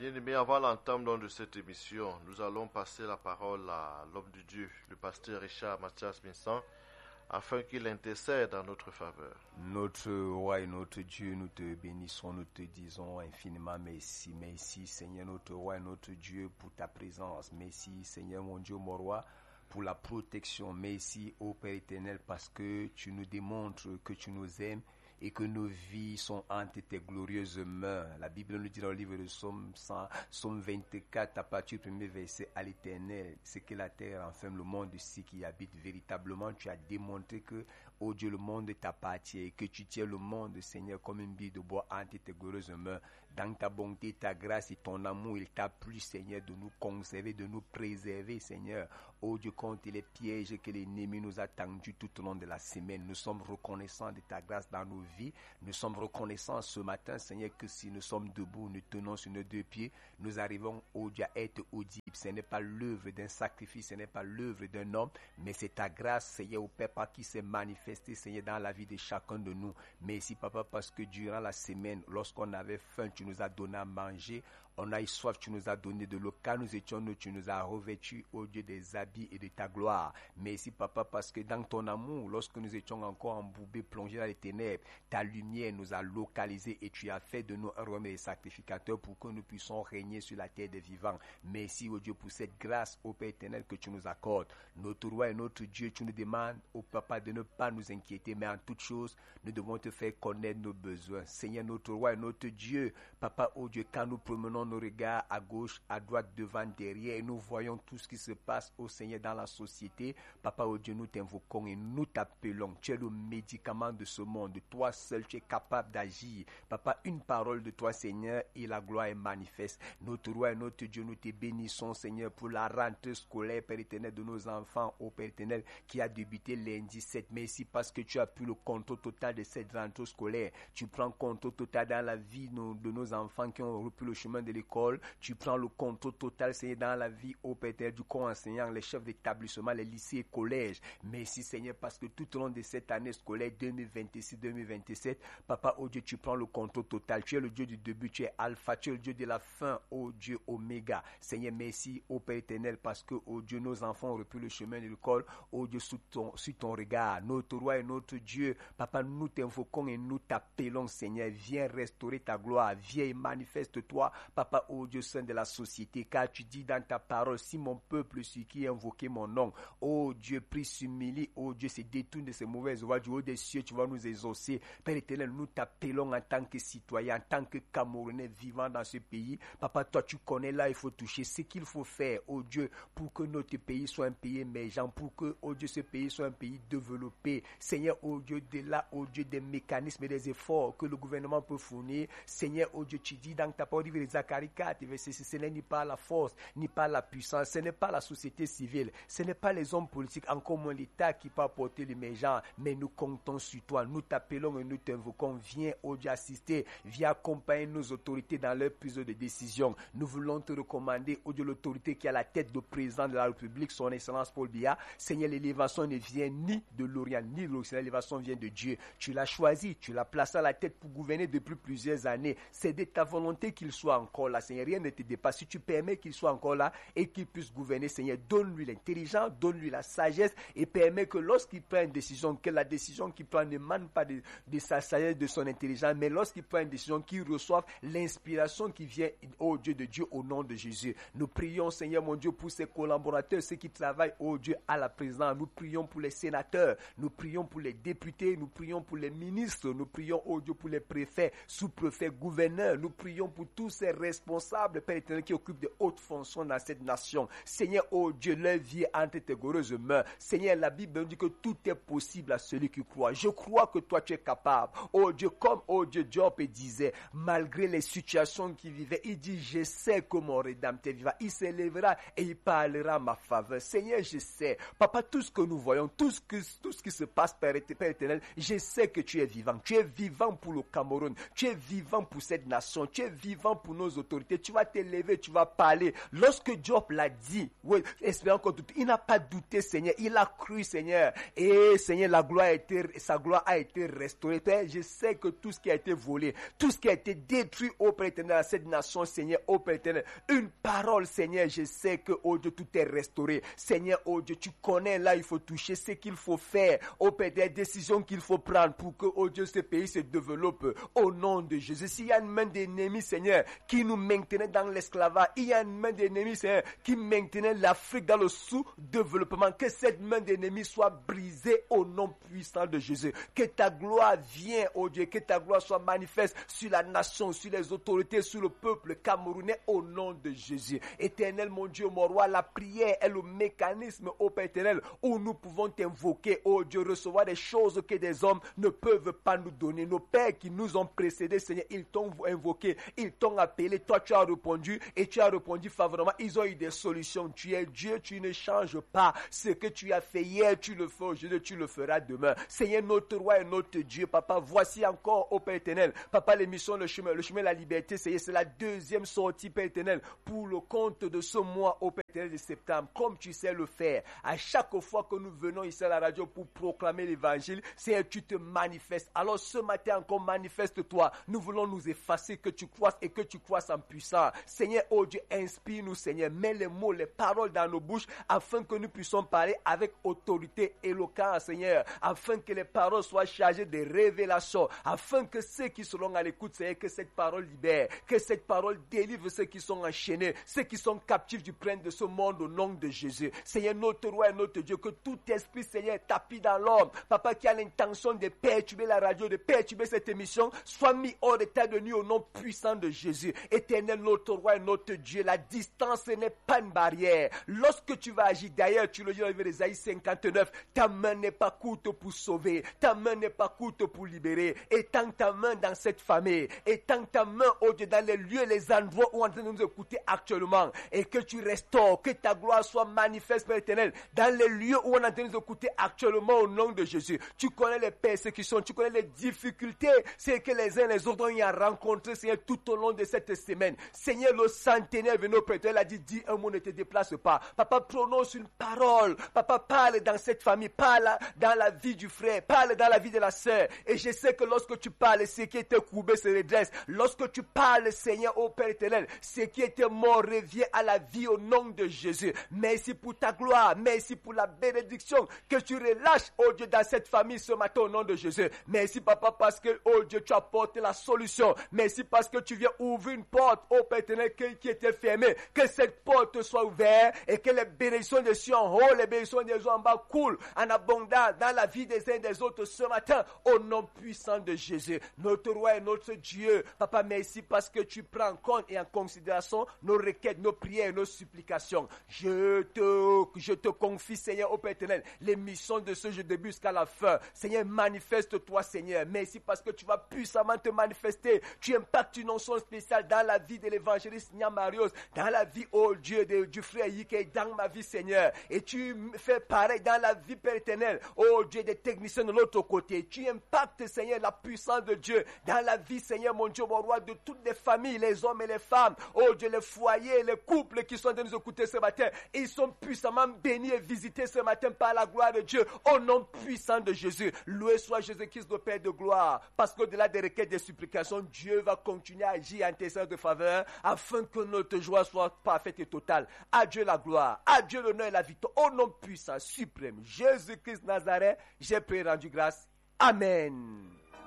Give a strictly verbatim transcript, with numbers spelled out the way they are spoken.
Bien-aimés, avant l'entame donc de cette émission, nous allons passer la parole à l'homme de Dieu, le pasteur Richard Mathias Vincent, afin qu'il intercède en notre faveur. Notre roi et notre Dieu, nous te bénissons, nous te disons infiniment merci. Merci Seigneur notre roi et notre Dieu pour ta présence. Merci Seigneur mon Dieu, mon roi, pour la protection. Merci ô Père éternel parce que tu nous démontres que tu nous aimes et que nos vies sont entre tes glorieuses mains. La Bible nous dit dans le livre de Psaume, cent, Psaume vingt-quatre, à partir du premier verset, à l'Éternel, c'est que la terre, enfin le monde ici qui habite véritablement, tu as démontré que, oh Dieu, le monde t'appartient et que tu tiens le monde, Seigneur, comme une bille de bois entre tes glorieuses mains. Dans ta bonté, ta grâce et ton amour, il t'a plu, Seigneur, de nous conserver, de nous préserver, Seigneur. Oh Dieu, contre les pièges que l'ennemi nous a tendus tout au long de la semaine, nous sommes reconnaissants de ta grâce dans nos vies. Nous sommes reconnaissants ce matin, Seigneur, que si nous sommes debout, nous tenons sur nos deux pieds, nous arrivons, oh Dieu, à être audibles. Ce n'est pas l'œuvre d'un sacrifice, ce n'est pas l'œuvre d'un homme, mais c'est ta grâce, Seigneur, au Père, par qui s'est manifestée, Seigneur, dans la vie de chacun de nous. Merci, Papa, parce que durant la semaine, lorsqu'on avait faim, tu nous as donné à manger. On a eu soif, tu nous as donné de l'eau. Quand nous étions nous, tu nous as revêtus, ô Dieu, des habits et de ta gloire. Merci, Papa, parce que dans ton amour, lorsque nous étions encore embourbés, plongés dans les ténèbres, ta lumière nous a localisés et tu as fait de nous un remède sacrificateur pour que nous puissions régner sur la terre des vivants. Merci, ô Dieu, pour cette grâce, ô Père éternel, que tu nous accordes. Notre roi et notre Dieu, tu nous demandes, ô Papa, de ne pas nous inquiéter, mais en toute chose, nous devons te faire connaître nos besoins. Seigneur, notre roi et notre Dieu, Papa, ô Dieu, quand nous promenons nos regards à gauche, à droite, devant, derrière, et nous voyons tout ce qui se passe, ô Seigneur, dans la société. Papa, ô Dieu, nous t'invoquons et nous t'appelons. Tu es le médicament de ce monde. Toi seul, tu es capable d'agir. Papa, une parole de toi, Seigneur, et la gloire est manifeste. Notre roi et notre Dieu, nous te bénissons, Seigneur, pour la rentrée scolaire, Père éternel, de nos enfants, ô Père éternel, qui a débuté lundi sept. Merci parce que tu as pris le contrôle total de cette rentrée scolaire. Tu prends contrôle total dans la vie de nos enfants qui ont repris le chemin de l'école. Tu prends le contrôle total, Seigneur, dans la vie, ô Père éternel, du corps enseignant, les chefs d'établissement, les lycées et collèges. Merci, Seigneur, parce que tout au long de cette année scolaire deux mille vingt-six deux mille vingt-sept, Papa, ô Dieu, tu prends le contrôle total. Tu es le Dieu du début, tu es Alpha, tu es le Dieu de la fin, ô Dieu, Oméga. Seigneur, merci, ô Père éternel, parce que, ô Dieu, nos enfants ont repris le chemin de l'école, ô Dieu, sous ton, sous ton regard. Notre roi et notre Dieu, Papa, nous t'invoquons et nous t'appelons, Seigneur. Viens restaurer ta gloire, viens et manifeste-toi, Papa, ô Dieu, Saint de la société, car tu dis dans ta parole, si mon peuple, celui qui a invoqué mon nom, ô Dieu, prie, s'humilie, ô Dieu, se détourne de ces mauvaises voies du haut des cieux, tu vas nous exaucer. Père éternel, nous t'appelons en tant que citoyen, en tant que Camerounais vivant dans ce pays. Papa, toi, tu connais là, il faut toucher ce qu'il faut faire, ô Dieu, pour que notre pays soit un pays émergent, pour que, ô Dieu, ce pays soit un pays développé. Seigneur, ô Dieu, de là, ô Dieu, des mécanismes et des efforts que le gouvernement peut fournir. Seigneur, ô Dieu, tu dis dans ta parole, livre de Zacharie quatre, verset six, ce n'est ni pas la force, ni pas la puissance, ce n'est pas la société civile, ce n'est pas les hommes politiques, encore moins l'État qui peut apporter l'émergence, mais nous comptons sur toi, nous t'appelons et nous t'invoquons, viens, ô Dieu, assister, viens accompagner nos autorités dans leur prise de décision. Nous voulons te recommander, ô Dieu, l'autorité qui a la tête de président de la République, son excellence Paul Biya. Seigneur, l'élévation ne vient ni de l'Orient, ni de l'Occident, l'élévation vient de Dieu. Tu l'as choisi, tu l'as placé à la tête pour gouverner depuis plusieurs années. C'est de ta volonté qu'il soit encore là, Seigneur, rien ne te dépasse. Si tu permets qu'il soit encore là et qu'il puisse gouverner, Seigneur, donne-lui l'intelligence, donne-lui la sagesse et permets que lorsqu'il prend une décision, que la décision qu'il prend ne manque pas de, de sa sagesse, de son intelligence, mais lorsqu'il prend une décision, qu'il reçoive l'inspiration qui vient, ô Dieu de Dieu, au nom de Jésus. Nous prions, Seigneur mon Dieu, pour ses collaborateurs, ceux qui travaillent, ô Dieu, à la présidence. Nous prions pour les sénateurs, nous prions pour les députés, nous prions pour les ministres, nous prions, ô Dieu, pour les préfets, sous-préfets, gouverneurs. Nous prions pour tous ces responsables, Père éternel, qui occupent de hautes fonctions dans cette nation. Seigneur, ô Dieu, leur vie est entre tes glorieuses mains. Seigneur, la Bible nous dit que tout est possible à celui qui croit. Je crois que toi, tu es capable. Oh Dieu, comme, oh Dieu, Job disait, malgré les situations qu'il vivait, il dit, je sais que mon Rédempteur vivra. Il s'élèvera et il parlera en ma faveur. Seigneur, je sais. Papa, tout ce que nous voyons, tout ce, que, tout ce qui se passe, Père, Père éternel, je sais que tu es vivant. Tu es vivant pour le Cameroun. Tu es vivant pour cette nation. Tu es vivant pour nos autorités. Tu vas te lever, tu vas parler. Lorsque Job l'a dit, oui, espérons qu'on doute, il n'a pas douté, Seigneur. Il a cru, Seigneur. Et Seigneur, la gloire a été, sa gloire a été restaurée. Père, je sais que tout ce qui a été volé, tout ce qui a été détruit, ô Père éternel, à cette nation, Seigneur, ô Père éternel, une parole, Seigneur, je sais que, oh Dieu, tout est restauré. Seigneur, oh Dieu, tu connais là, il faut toucher ce qu'il faut faire. Oh Père, des décisions qu'il faut prendre pour que, oh Dieu, ce pays se développe au nom de Jésus. S'il y a une main d'ennemis, Seigneur, qui nous maintenait dans l'esclavage, il y a une main d'ennemis, Seigneur, qui maintenait l'Afrique dans le sous-développement, que cette main d'ennemis soit brisée au nom puissant de Jésus. Que ta gloire vienne, oh Dieu, que ta gloire soit manifeste sur la nation, sur les autorités, sur le peuple camerounais au nom de Jésus. Éternel, mon Dieu, mon roi, la prière est le mécanisme, ô Père éternel, où nous pouvons t'invoquer, ô Dieu, recevoir des choses que des hommes ne peuvent pas nous donner. Nos pères qui nous ont précédés, Seigneur, ils t'ont invoqué, ils t'ont appelé, toi tu as répondu et tu as répondu favorablement. Ils ont eu des solutions. Tu es Dieu, tu ne changes pas. Ce que tu as fait hier, tu le fais aujourd'hui, tu le feras demain. Seigneur, notre roi et notre Dieu, papa, voici encore, ô Père éternel, papa, l'émission, le chemin, le chemin de la liberté, Seigneur, c'est la deuxième sortie, Père éternel, pour le compte de ce mois, ô Père éternel de septembre, comme tu sais le faire. À chaque fois que nous venons ici à la radio pour proclamer l'évangile, Seigneur, tu te manifestes. Alors ce matin encore, manifeste-toi. Nous voulons nous effacer, que tu croisses et que tu croisses en puissance. Seigneur, oh Dieu, inspire-nous, Seigneur. Mets les mots, les paroles dans nos bouches, afin que nous puissions parler avec autorité éloquente, Seigneur. Afin que les paroles soient chargées de révélations. Afin que ceux qui seront à l'écoute, Seigneur, que cette parole libère. Que cette parole délivre ceux qui sont enchaînés, ceux qui sont captifs du prince de ce monde au nom de Jésus. Seigneur, notre roi et notre Dieu, que tout esprit, Seigneur, tapis dans l'homme, papa, qui a l'intention de perturber la radio, de perturber cette émission, soit mis hors d'état de nuit au nom puissant de Jésus. Éternel, notre roi et notre Dieu, la distance n'est pas une barrière. Lorsque tu vas agir, d'ailleurs, tu le dis dans le livre d'Ésaïe cinquante-neuf, ta main n'est pas courte pour sauver, ta main n'est pas courte pour libérer. Étends ta main dans cette famille, étends ta main, oh Dieu, dans les lieux, les endroits où on est en train de nous écouter actuellement, et que tu restaures, que ta gloire soit manifeste, Père éternel, dans les lieux où on est en train de nous écouter actuellement au nom de Jésus. Tu connais les persécutions, tu connais les difficultés, c'est que les uns et les autres ont y rencontré, Seigneur, tout au long de cette semaine. Seigneur, le centenaire venu au Père éternel a dit, dis un mot, ne te déplace pas. Papa, prononce une parole. Papa, parle dans cette famille, parle dans la vie du frère, parle dans la vie de la sœur. Et je sais que lorsque tu parles, ce qui était courbé se redresse. Lorsque tu parles, Seigneur, au Père éternel, ce qui était mort revient à la vie au nom de Jésus. Merci pour ta gloire, merci pour la bénédiction que tu relâches, oh Dieu, dans cette famille ce matin au nom de Jésus. Merci, Papa, parce que, oh Dieu, tu apportes la solution. Merci parce que tu viens ouvrir une porte, oh Père éternel, qui était fermée. Que cette porte soit ouverte et que les bénédictions des cieux en haut, les bénédictions des eaux en bas coulent en abondance dans la vie des uns et des autres ce matin au nom puissant de Jésus. Notre roi et notre Dieu, Papa, merci parce que tu prends en compte et en considération nos requêtes, nos prières et nos supplications. Je te, je te confie, Seigneur, au Père éternel, les missions de ce jeu début jusqu'à la fin. Seigneur, manifeste-toi, Seigneur. Merci parce que tu vas puissamment te manifester. Tu impactes une onction spéciale dans la vie de l'évangéliste Niamarios, dans la vie, oh Dieu, de, du frère Yike, dans ma vie, Seigneur. Et tu fais pareil dans la vie, Père éternel, oh Dieu, des techniciens de l'autre côté. Tu impactes, Seigneur, la puissance de Dieu dans la vie, Seigneur, mon Dieu, mon roi, de toutes les familles, les hommes et les femmes. Oh Dieu, les foyers, les couples qui sont en train de nous écouter ce matin. Ils sont puissamment bénis et visités ce matin par la gloire de Dieu, au nom puissant de Jésus. Loué soit Jésus-Christ, le Père de gloire. Parce qu'au-delà des requêtes, des supplications, Dieu va continuer à agir en tes sens de faveur, afin que notre joie soit parfaite et totale. À Dieu la gloire, à Dieu l'honneur et la victoire, au nom puissant, suprême, Jésus-Christ Nazareth, j'ai prié, rendu grâce. Amen.